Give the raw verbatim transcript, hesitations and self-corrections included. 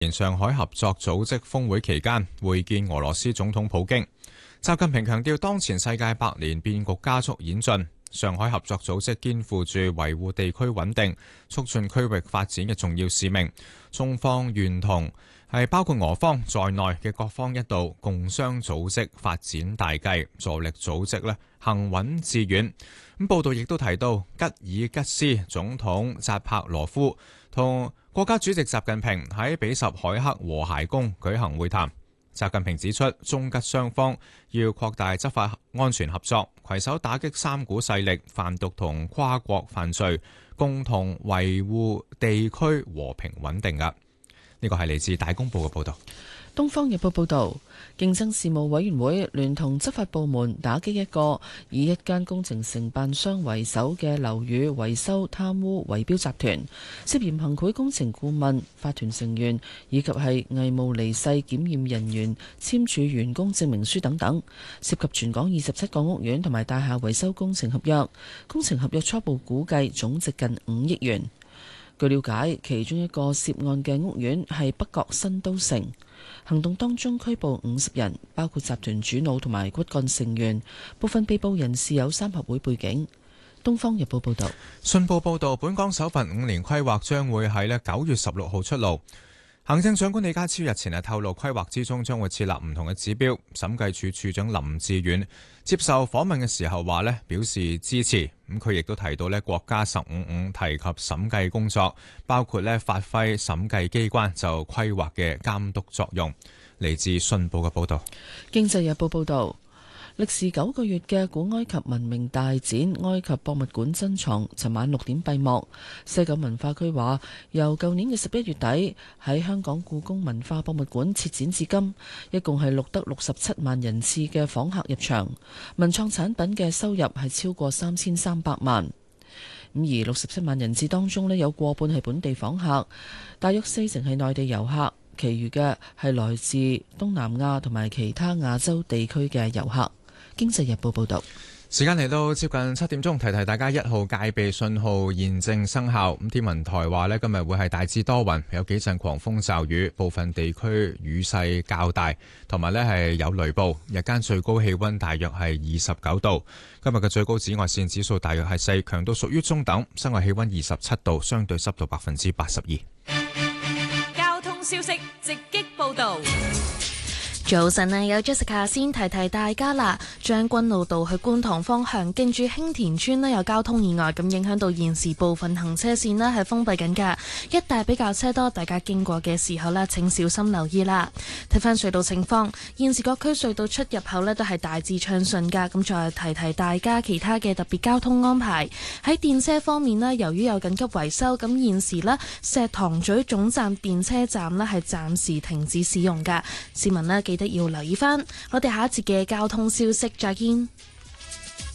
上海合作組織峰會期間會見俄羅斯總統普京。習近平強調，當前世界百年變局加速演進，上海合作組織肩負住維護地區穩定、促進區域發展嘅重要使命。中方願同係包括俄方在內嘅各方一道共商組織發展大計，助力組織咧行穩致遠。咁報道亦都提到，吉爾吉斯總統扎帕羅夫同國家主席習近平喺比什凱克和諧宮舉行會談。習近平指出，中吉雙方要擴大執法安全合作，攜手打擊三股勢力、販毒同跨國犯罪，共同維護地區和平穩定㗎。呢個係嚟自大公報嘅報導。 《東方日報》報導，競爭事務委員會聯同執法部門打擊一個以一間工程承辦商為首嘅樓宇維修貪污圍標集團，涉嫌行賄工程顧問、法團成員以及係偽冒離世檢驗人員簽署員工證明書等等，涉及全港二十七個屋苑同埋大廈維修工程合約，工程合約初步估計總值近五億元。據了解，其中一個涉案嘅屋苑係北角新都城。行動當中拘捕五十人，包括集團主腦同埋骨幹成員，部分被捕人士有三合會背景。《東方日報》報道。 信報報道，本港首份五年規劃將會喺咧九月十六號出爐。行政長官李家超日前係透露，規劃之中將會設立唔同嘅指標。審計署署長林志遠接受訪問嘅時候話咧，表示支持。咁佢亦都提到咧，國家十五五提及審計工作，包括咧發揮審計機關就規劃嘅監督作用。嚟自信報嘅報道。 經濟日報報道。歷時九個月嘅古埃及文明大展埃及博物館珍藏，尋晚六點閉幕。西九文化區話，由舊年嘅十一月底喺香港故宮文化博物館設展至今，一共係錄得六十七萬人次嘅訪客入場，文創產品嘅收入係超過三千三百萬。咁而六十七萬人次當中呢，有過半係本地訪客，大約四成係內地遊客，其餘嘅係來自東南亞同埋其他亞洲地區嘅遊客。經濟日報報道， 時間嚟到接近七點鐘，提提大家一號戒備信號現正生效。咁天文台話呢，今日會係大致多雲，有幾陣狂風驟雨，部分地區雨勢較大，同埋呢係有雷暴。日間最高氣溫大約係二十九度。今日嘅最高紫外線指數大約係四，強度屬於中等。室外氣溫二十七度，相對濕度百分之八十二。 交通消息直擊報道。 早晨啊，有 Jessica 先提提大家啦。將軍澳道去觀塘方向，近住興田村呢有交通意外，咁影響到現時部分行車線呢係封閉緊噶，一帶比較車多，大家經過嘅時候呢請小心留意啦。睇翻隧道情況，現時各區隧道出入口呢都係大致暢順噶。咁再提提大家其他嘅特別交通安排。喺電車方面呢，由於有緊急維修，咁現時呢石塘咀總站電車站呢係暫時停止使用噶，市民呢記得要留意翻。我哋下一節嘅交通消息再見。